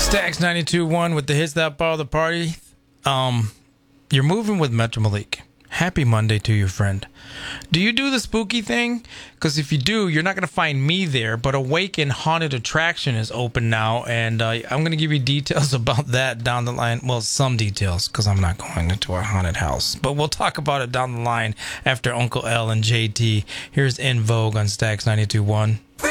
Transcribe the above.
Stax 92.1 with the hits that bother the party. You're moving with Metro Malik. Happy Monday to you, friend. Do you do the spooky thing? Because if you do, you're not going to find me there. But Awaken Haunted Attraction is open now, and I'm going to give you details about that down the line. Well, some details, because I'm not going into a haunted house. But we'll talk about it down the line after Uncle L and JT. Here's In Vogue on Stax 92.1.